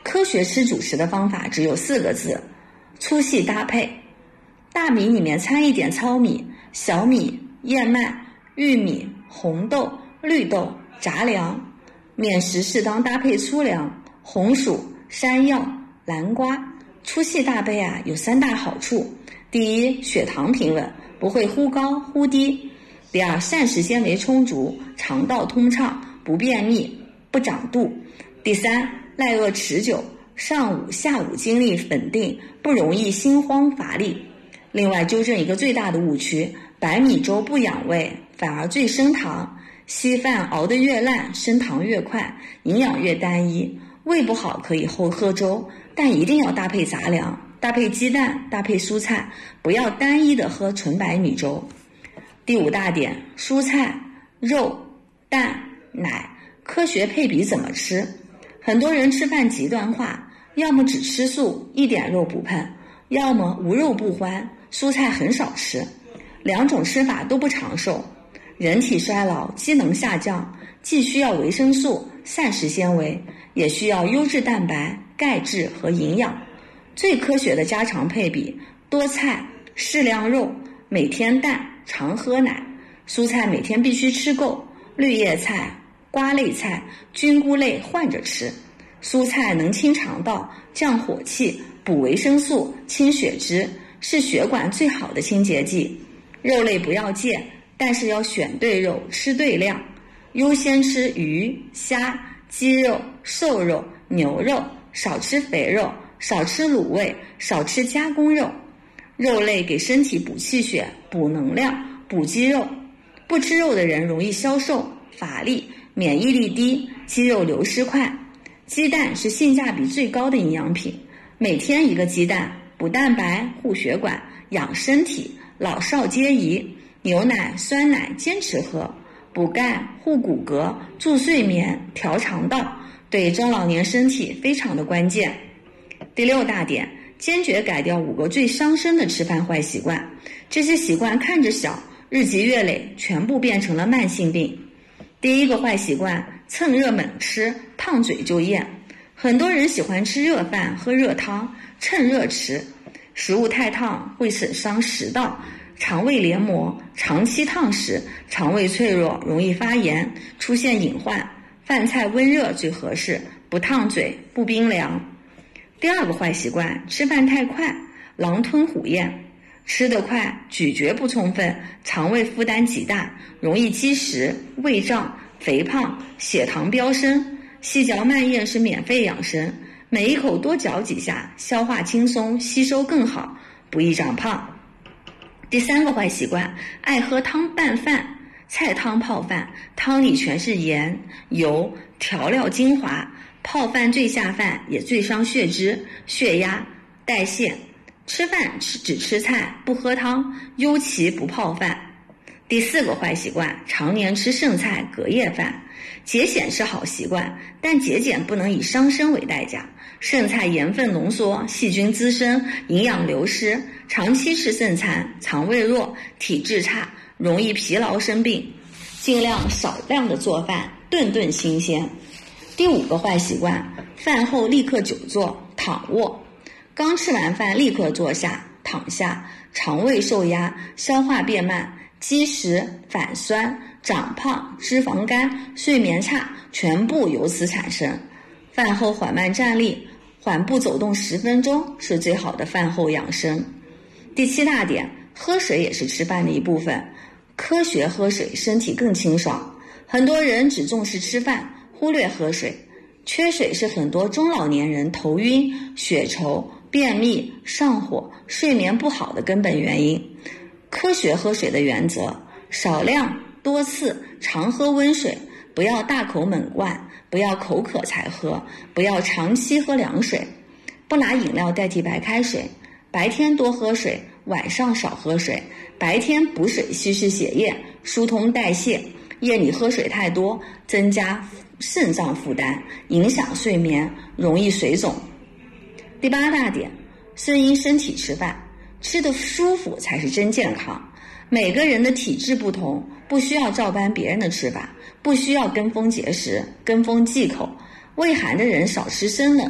科学吃主食的方法只有4个字：粗细搭配。大米里面掺一点糙米、小米、燕麦、玉米、红豆、绿豆、杂粮。面食适当搭配粗粮、红薯、山药、南瓜。粗细搭配有3大好处：第一，血糖平稳，不会忽高忽低；第二，膳食纤维充足，肠道通畅，不便秘，不长肚；第三，耐饿持久，上午下午精力稳定，不容易心慌乏力。另外，纠正一个最大的误区，白米粥不养胃，反而最升糖。稀饭熬得越烂，升糖越快，营养越单一。胃不好可以喝粥，但一定要搭配杂粮，搭配鸡蛋，搭配蔬菜，不要单一的喝纯白米粥。第5大点，蔬菜、肉、蛋、奶，科学配比怎么吃？很多人吃饭极端化，要么只吃素，一点肉不碰，要么无肉不欢，蔬菜很少吃。2种吃法都不长寿。人体衰老，机能下降，既需要维生素、膳食纤维，也需要优质蛋白、钙质和营养。最科学的家常配比：多菜、适量肉，每天蛋，常喝奶。蔬菜每天必须吃够，绿叶菜、瓜类菜、菌菇类换着吃。蔬菜能清肠道、降火气、补维生素、清血脂，是血管最好的清洁剂。肉类不要戒，但是要选对肉，吃对量。优先吃鱼、虾、鸡肉、瘦肉、牛肉，少吃肥肉，少吃卤味，少吃加工肉。肉类给身体补气血、补能量、补肌肉。不吃肉的人容易消瘦、乏力、免疫力低，肌肉流失快。鸡蛋是性价比最高的营养品，每天1个鸡蛋，补蛋白、护血管、养身体，老少皆宜。牛奶、酸奶坚持喝，补钙、护骨骼、助睡眠、调肠道，对中老年身体非常的关键。第6大点，坚决改掉5个最伤身的吃饭坏习惯。这些习惯看着小，日积月累，全部变成了慢性病。第1个坏习惯，蹭热猛吃，烫嘴就咽。很多人喜欢吃热饭、喝热汤，趁热吃。食物太烫会损伤食道、肠胃黏膜，长期烫食，肠胃脆弱，容易发炎，出现隐患。饭菜温热最合适，不烫嘴，不冰凉。第2个坏习惯，吃饭太快，狼吞虎咽。吃得快，咀嚼不充分，肠胃负担极大，容易积食、胃胀、肥胖、血糖飙升。细嚼慢咽是免费养生，每一口多嚼几下，消化轻松，吸收更好，不易长胖。第3个坏习惯，爱喝汤拌饭，菜汤泡饭，汤里全是盐、油、调料精华，泡饭最下饭，也最伤血脂、血压、代谢。吃饭只吃菜，不喝汤，尤其不泡饭。第4个坏习惯，常年吃剩菜、隔夜饭。节俭是好习惯，但节俭不能以伤身为代价。剩菜盐分浓缩，细菌滋生，营养流失，长期吃剩餐，肠胃弱，体质差，容易疲劳生病。尽量少量的做饭，顿顿新鲜。第5个坏习惯，饭后立刻久坐、躺卧。刚吃完饭立刻坐下、躺下，肠胃受压，消化变慢，积食、反酸、长胖、脂肪肝、睡眠差，全部由此产生。饭后缓慢站立，缓步走动10分钟是最好的饭后养生。第7大点，喝水也是吃饭的一部分。科学喝水，身体更清爽。很多人只重视吃饭，忽略喝水。缺水是很多中老年人头晕、血稠、便秘、上火、睡眠不好的根本原因。科学喝水的原则，少量、多次、常喝温水，不要大口猛灌，不要口渴才喝，不要长期喝凉水，不拿饮料代替白开水，白天多喝水，晚上少喝水，白天补水稀释血液，疏通代谢，夜里喝水太多，增加肾脏负担，影响睡眠，容易水肿。第8大点，顺应身体吃饭，吃得舒服才是真健康。每个人的体质不同，不需要照搬别人的吃法，不需要跟风节食、跟风忌口。胃寒的人少吃生冷，